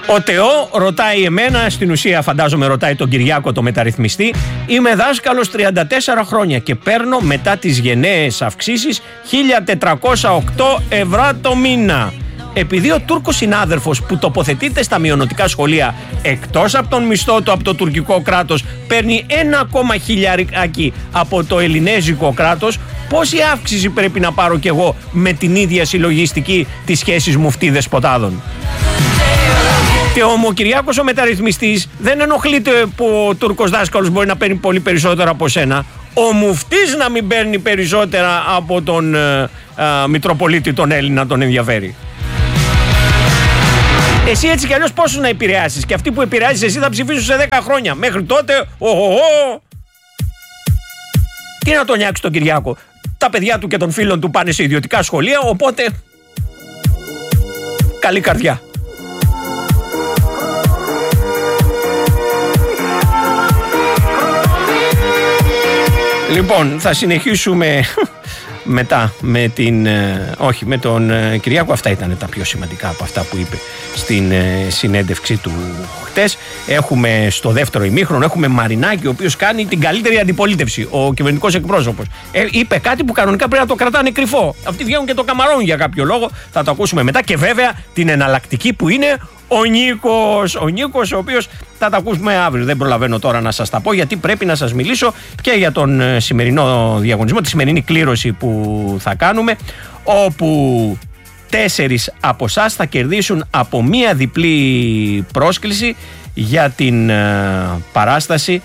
Ο Τεό ρωτάει εμένα, στην ουσία φαντάζομαι ρωτάει τον Κυριάκο το μεταρρυθμιστή. Είμαι δάσκαλος 34 χρόνια και παίρνω μετά τις γενναίες αυξήσεις 1.408 ευρώ το μήνα. Επειδή ο Τούρκος συνάδελφος που τοποθετείται στα μειονοτικά σχολεία εκτός από τον μισθό του από το τουρκικό κράτος παίρνει 1,1 χιλιαράκι από το ελληνέζικο κράτος, πόση αύξηση πρέπει να πάρω κι εγώ με την ίδια συλλογιστική της σχέσης μουφτί-δεσποτάδων? Και ο Κυριάκος ο μεταρρυθμιστής δεν ενοχλείται που ο Τούρκος δάσκαλος μπορεί να παίρνει πολύ περισσότερα από σένα. Ο μουφτής να μην παίρνει περισσότερα από τον Μητροπολίτη τον Έλληνα τον ενδιαφέρει. Εσύ έτσι κι αλλιώς πόσους να επηρεάσεις? Και αυτοί που επηρεάζεις εσύ θα ψηφίσουν σε 10 χρόνια. Μέχρι τότε, τι να τον νιάξει τον Κυριάκο? Τα παιδιά του και των φίλων του πάνε σε ιδιωτικά σχολεία, οπότε καλή καρδιά. Λοιπόν, θα συνεχίσουμε μετά με με τον Κυριάκο. Αυτά ήταν τα πιο σημαντικά από αυτά που είπε στην συνέντευξή του χτες. Έχουμε στο δεύτερο ημίχρονο, έχουμε Μαρινάκη, ο οποίος κάνει την καλύτερη αντιπολίτευση, ο κυβερνητικός εκπρόσωπος. Είπε κάτι που κανονικά πρέπει να το κρατάνε κρυφό. Αυτοί βγαίνουν και το καμαρώνουν για κάποιο λόγο. Θα το ακούσουμε μετά. Και βέβαια την εναλλακτική που είναι ο Νίκος, ο οποίος θα τα ακούσουμε αύριο. Δεν προλαβαίνω τώρα να σας τα πω, γιατί πρέπει να σας μιλήσω και για τον σημερινό διαγωνισμό, τη σημερινή κλήρωση που θα κάνουμε, όπου 4 από εσάς θα κερδίσουν από μία διπλή πρόσκληση για την παράσταση.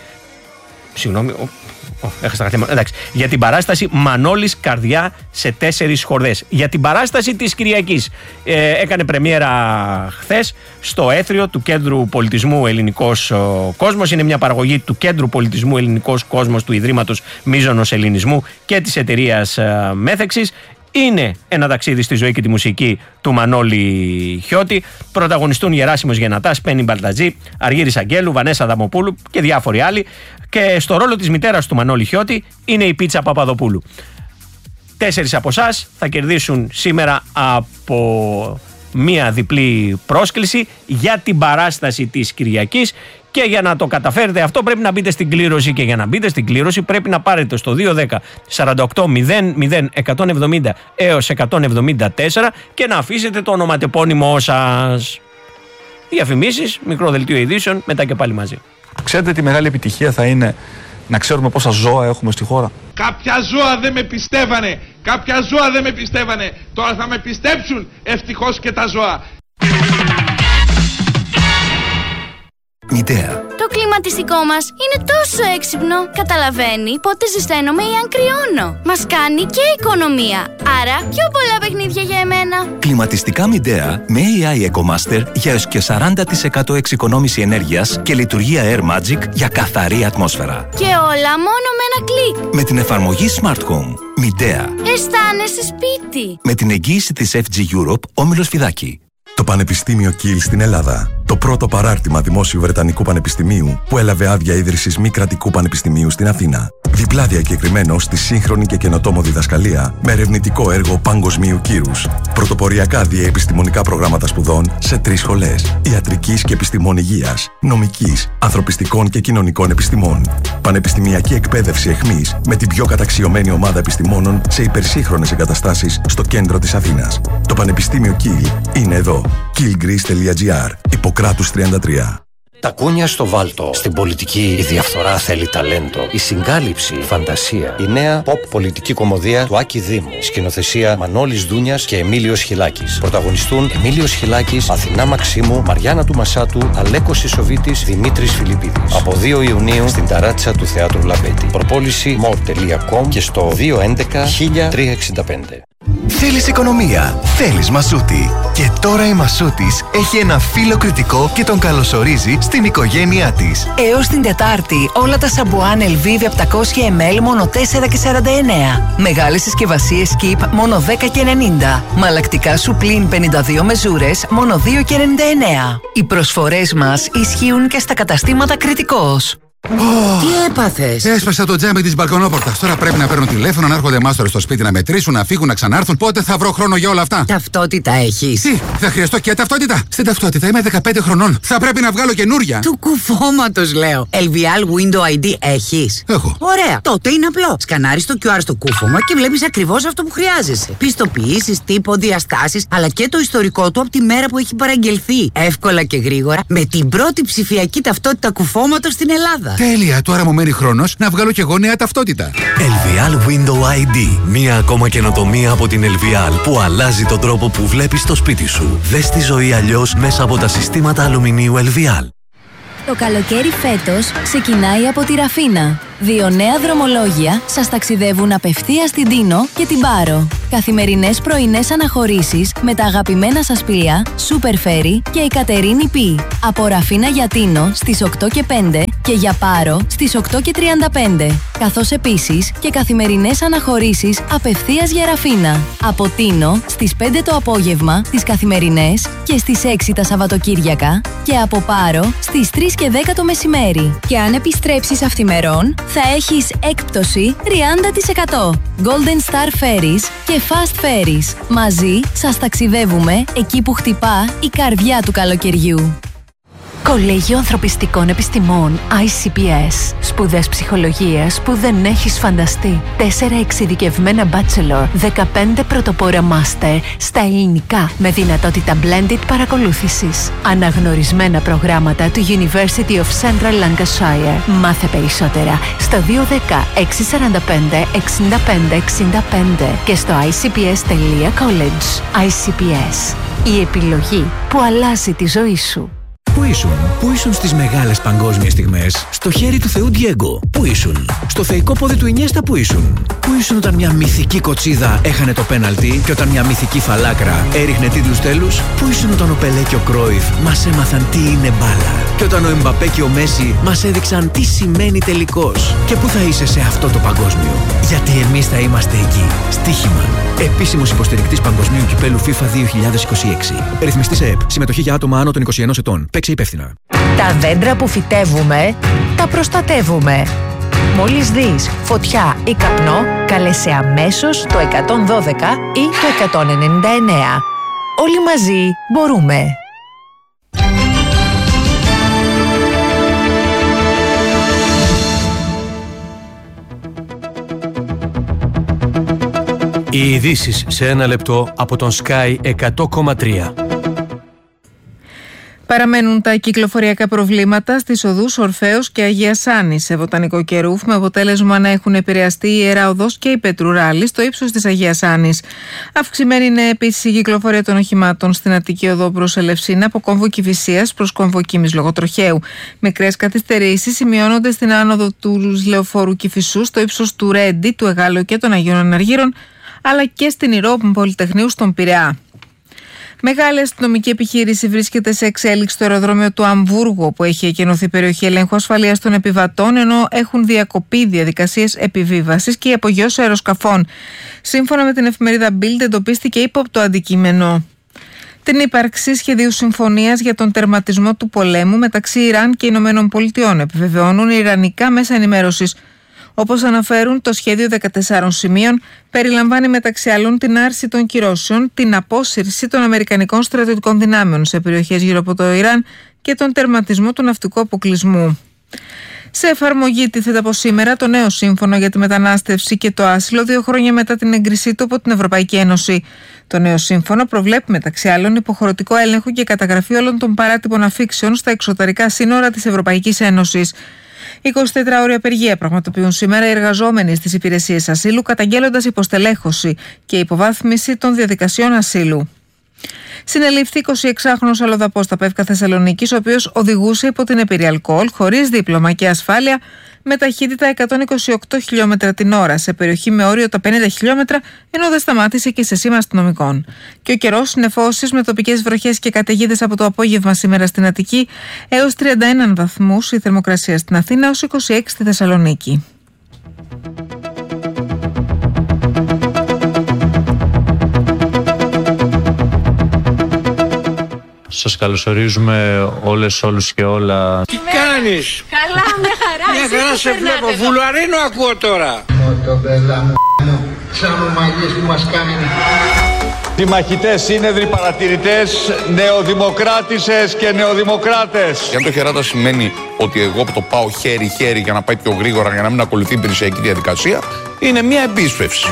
Για την παράσταση Μανώλης Καρδιά σε 4 χορδές. Για την παράσταση της Κυριακής. Έκανε πρεμιέρα χθες στο Έθριο του Κέντρου Πολιτισμού Ελληνικός Κόσμος. Είναι μια παραγωγή του Κέντρου Πολιτισμού Ελληνικός Κόσμος, του Ιδρύματος Μίζωνος Ελληνισμού και της εταιρείας Μέθεξης. Είναι ένα ταξίδι στη ζωή και τη μουσική του Μανώλη Χιώτη. Πρωταγωνιστούν Γεράσιμος Γεννατάς, Πέννη Μπαλτατζή, Αργύρης Αγγέλου, Βανέσα Δαμοπούλου και διάφοροι άλλοι. Και στο ρόλο της μητέρας του Μανώλη Χιώτη είναι η Πίτσα Παπαδοπούλου. 4 από εσάς θα κερδίσουν σήμερα από μία διπλή πρόσκληση για την παράσταση της Κυριακής. Και για να το καταφέρετε αυτό πρέπει να μπείτε στην κλήρωση. Και για να μπείτε στην κλήρωση πρέπει να πάρετε στο 210 48 00 170 έως 174 και να αφήσετε το ονοματεπώνυμό σας. Διαφημίσεις, μικρό δελτίο ειδήσεων, μετά και πάλι μαζί. Ξέρετε τι μεγάλη επιτυχία θα είναι να ξέρουμε πόσα ζώα έχουμε στη χώρα? Κάποια ζώα δεν με πιστεύανε. Τώρα θα με πιστέψουν, ευτυχώς και τα ζώα. Μητέα. Το κλιματιστικό μας είναι τόσο έξυπνο. Καταλαβαίνει πότε ζεσταίνομαι ή αν κρυώνω. Μας κάνει και οικονομία. Άρα πιο πολλά παιχνίδια για εμένα. Κλιματιστικά Μητέα με AI EcoMaster για έως και 40% εξοικονόμηση ενέργειας και λειτουργία Air Magic για καθαρή ατμόσφαιρα. Και όλα μόνο με ένα κλικ. Με την εφαρμογή Smart Home. Μητέα. Αισθάνεσαι σπίτι. Με την εγγύηση της FG Europe, Όμιλος Φιδάκη. Το Πανεπιστήμιο Κιλ στην Ελλάδα. Το πρώτο παράρτημα δημόσιου Βρετανικού Πανεπιστημίου που έλαβε άδεια ίδρυσης μη κρατικού πανεπιστημίου στην Αθήνα. Διπλά διακεκριμένο στη σύγχρονη και καινοτόμο διδασκαλία με ερευνητικό έργο παγκοσμίου κύρους. Πρωτοποριακά διαεπιστημονικά προγράμματα σπουδών σε 3 σχολές. Ιατρικής και επιστημών υγείας, νομικής, ανθρωπιστικών και κοινωνικών επιστημών. Πανεπιστημιακή εκπαίδευση εχμής με την πιο καταξιωμένη ομάδα επιστημόνων σε υπερσύγχρονες εγκαταστάσεις στο κέντρο της Αθήνας. Το Πανεπιστήμιο Κιλ είναι εδώ. killgreece.gr. Ιπποκράτους 33. Τα κούνια στο βάλτο. Στην πολιτική η διαφθορά θέλει ταλέντο. Η συγκάλυψη, η φαντασία. Η νέα pop πολιτική κομμωδία του Άκη Δήμου. Σκηνοθεσία Μανώλης Δούνιας και Εμίλιος Χιλάκης. Πρωταγωνιστούν Εμίλιος Χιλάκης, Αθηνά Μαξίμου, Μαριάννα του Μασάτου, Αλέκος Ισοβίτης, Δημήτρης Φιλιππίδης. Από 2 Ιουνίου στην ταράτσα του Θεάτρου Λαμπέτη. Προπόληση more.com και στο 211 1365. Θέλεις οικονομία, θέλεις Μασούτη. Και τώρα η Μασούτης έχει ένα φίλο κριτικό και τον καλωσορίζει στην οικογένειά της. Έως την Τετάρτη όλα τα σαμπουάν Elvive 700 ml μόνο 4,49. Μεγάλες συσκευασίες Keep μόνο 10,90. Μαλακτικά Supreme 52 μεζούρες μόνο 2,99. Οι προσφορές μας ισχύουν και στα καταστήματα Κριτικός. Τι έπαθες? Έσπασα το τζάμι της μπαλκονόπορτας. Τώρα πρέπει να παίρνω τηλέφωνο, να έρχονται μάστορες στο σπίτι να μετρήσουν, να φύγουν, να ξανάρθουν. Πότε θα βρω χρόνο για όλα αυτά? Ταυτότητα έχεις? Τι, θα χρειαστώ και ταυτότητα? Στην ταυτότητα είμαι 15 χρονών. Θα πρέπει να βγάλω καινούρια. Του κουφώματος λέω. LVL Window ID έχεις? Έχω. Ωραία. Τότε είναι απλό. Σκανάρεις το QR στο κούφωμα και βλέπεις ακριβώς αυτό που χρειάζεσαι. Πιστοποιήσεις, τύπο, διαστάσεις, αλλά και το ιστορικό του από τη μέρα που έχει παραγγελθεί. Εύκολα και γρήγορα με την πρώτη ψηφιακή ταυτότητα κουφώματος στην Ελλάδα. Τέλεια, τώρα μου μένει χρόνος να βγάλω και εγώ νέα ταυτότητα. LVL Window ID. Μία ακόμα καινοτομία από την LVL που αλλάζει τον τρόπο που βλέπεις το σπίτι σου. Δες τη ζωή αλλιώς μέσα από τα συστήματα αλουμινίου LVL. Το καλοκαίρι φέτος ξεκινάει από τη Ραφίνα. 2 νέα δρομολόγια σας ταξιδεύουν απευθείας στην Τίνο και την Πάρο. Καθημερινές πρωινές αναχωρήσεις με τα αγαπημένα σας πλοία Super Ferry και η Κατερίνη Π. Από Ραφίνα για Τίνο στις 8 και 5 και για Πάρο στις 8 και 35. Καθώς επίσης και καθημερινές αναχωρήσεις απευθείας για Ραφίνα. Από Τίνο στις 5 το απόγευμα τις καθημερινές και στις 6 τα Σαββατοκύριακα και από Πάρο στις 3 και 10 το μεσημέρι. Και αν επιστρέψεις αυθημερών θα έχεις έκπτωση 30%. Golden Star Ferries και Fast Ferries. Μαζί σας ταξιδεύουμε εκεί που χτυπά η καρδιά του καλοκαιριού. Κολέγιο Ανθρωπιστικών Επιστημών ICPS. Σπουδές ψυχολογίας που δεν έχεις φανταστεί. 4 εξειδικευμένα bachelor, 15 πρωτοπόρα master στα ελληνικά με δυνατότητα blended παρακολούθησης. Αναγνωρισμένα προγράμματα του University of Central Lancashire. Μάθε περισσότερα στο 210 645 65 65 και στο icps.college. ICPS. Η επιλογή που αλλάζει τη ζωή σου. Πού ήσουν στις μεγάλες παγκόσμιες στιγμές? Στο χέρι του Θεού Ντιέγκο. Πού ήσουν? Στο θεϊκό πόδι του Ινιέστα. Πού ήσουν? Πού ήσουν όταν μια μυθική κοτσίδα έχανε το πέναλτι και όταν μια μυθική φαλάκρα έριχνε τίτλους τέλους? Πού ήσουν όταν ο Πελέ και ο Κρόιφ μας έμαθαν τι είναι μπάλα και όταν ο Εμπαπέ και ο Μέση μας έδειξαν τι σημαίνει τελικός? Και πού θα είσαι σε αυτό το παγκόσμιο? Γιατί εμείς θα είμαστε εκεί. Στοίχημα. Επίσημος υποστηρικτής Παγκοσμίου Κυπέλου FIFA 2026. Ρυθμιστής ΕΕΠ. Συμμετοχή για άτομα άνω των 21 ετών. Παίξε υπεύθυνα. Τα δέντρα που φυτεύουμε, τα προστατεύουμε. Μόλις δεις φωτιά ή καπνό, καλέσαι αμέσως το 112 ή το 199. Όλοι μαζί μπορούμε. Οι ειδήσεις σε 1 λεπτό από τον Sky 100,3. Παραμένουν τα κυκλοφοριακά προβλήματα στις οδούς Ορφέως και Αγίας Άννης σε Βοτανικό Κερούφ, με αποτέλεσμα να έχουν επηρεαστεί η Ιερά Οδός και η Πετρουράλη στο ύψος της Αγίας Άννης. Αυξημένη είναι επίσης η κυκλοφορία των οχημάτων στην Αττική Οδό προς Ελευσίνα από κόμβο Κηφισίας προς κόμβο Κίμης Λογοτροχαίου. Μικρές καθυστερήσεις σημειώνονται στην άνοδο του λεωφόρου Κηφισού στο ύψος του Ρέντι, του Εγάλεου και των Αγίων Αναργύρων, αλλά και στην Ηρώ Πολυτεχνείου στον Πειραιά. Μεγάλη αστυνομική επιχείρηση βρίσκεται σε εξέλιξη στο αεροδρόμιο του Αμβούργου, όπου έχει εκενωθεί περιοχή ελέγχου ασφαλείας των επιβατών, ενώ έχουν διακοπεί διαδικασίες επιβίβασης και η απογειώση αεροσκαφών. Σύμφωνα με την εφημερίδα Bild, εντοπίστηκε ύποπτο αντικείμενο. Την ύπαρξη σχεδίου συμφωνίας για τον τερματισμό του πολέμου μεταξύ Ιράν και Ηνωμένων Πολιτειών επιβεβαιώνουν ιρανικά μέσα ενημέρωσης. Όπως αναφέρουν, το σχέδιο 14 σημείων περιλαμβάνει μεταξύ άλλων την άρση των κυρώσεων, την απόσυρση των αμερικανικών στρατιωτικών δυνάμεων σε περιοχές γύρω από το Ιράν και τον τερματισμό του ναυτικού αποκλεισμού. Σε εφαρμογή τίθεται από σήμερα το νέο σύμφωνο για τη μετανάστευση και το άσυλο, 2 χρόνια μετά την έγκρισή του από την Ευρωπαϊκή Ένωση. Το νέο σύμφωνο προβλέπει μεταξύ άλλων υποχρεωτικό έλεγχο και καταγραφή όλων των παράτυπων αφήξεων στα εξωτερικά σύνορα της Ευρωπαϊκής Ένωσης. 24ωρη απεργία πραγματοποιούν σήμερα οι εργαζόμενοι στις υπηρεσίες ασύλου, καταγγέλλοντας υποστελέχωση και υποβάθμιση των διαδικασιών ασύλου. Συνελήφθη 26χρονος αλλοδαπός στα Πεύκα Θεσσαλονίκης, ο οποίος οδηγούσε υπό την επίρρρεια αλκοόλ, χωρίς δίπλωμα και ασφάλεια, με ταχύτητα 128 χιλιόμετρα την ώρα σε περιοχή με όριο τα 50 χιλιόμετρα, ενώ δεν σταμάτησε και σε σήμα αστυνομικών. Και ο καιρός συνεφώσεις με τοπικές βροχές και καταιγίδες από το απόγευμα σήμερα στην Αττική, έως 31 βαθμούς η θερμοκρασία στην Αθήνα, ως 26 στη Θεσσαλονίκη. Σας καλωσορίζουμε όλους και όλα. Τι κάνεις? Καλά, μια χαρά. Μια χαρά σε βλέπω. Βουλαρίνο ακούω τώρα. Μοτομπέλα μου, σαν ομαγείς που μας κάνουν. Συμμαχητές, σύνεδροι, παρατηρητές, νεοδημοκράτησες και νεοδημοκράτες. Και αν το χεράτα σημαίνει ότι εγώ το πάω χέρι-χέρι για να πάει πιο γρήγορα για να μην ακολουθεί η υπηρεσιακή διαδικασία, είναι μια επίσπευση.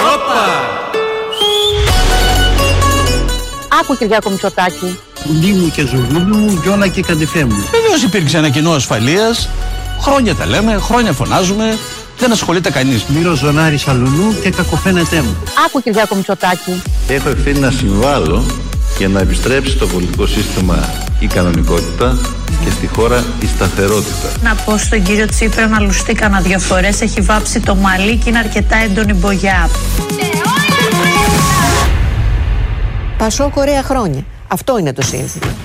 Άκου Κυριάκο Μητσοτάκη. Πουλί μου και ζουρνούλι μου, γιώνα και καντιφέ μου. Βεβαίως υπήρξε ένα κοινό ασφαλείας. Χρόνια τα λέμε, χρόνια φωνάζουμε. Δεν ασχολείται κανείς. Μύρο ζωνάρι σαλουνού και κακοφαίνεται μου. Άκου Κυριάκο Μητσοτάκη. Έχω ευθύνη να συμβάλλω για να επιστρέψει στο πολιτικό σύστημα η κανονικότητα και στη χώρα η σταθερότητα. Να πω στον κύριο Τσίπρα να λουστεί κανένα 2 φορές, έχει βάψει το μαλλί και είναι αρκετά έντονη μπογιά. Πασό Κορέα χρόνια. Αυτό είναι το σύνθημα.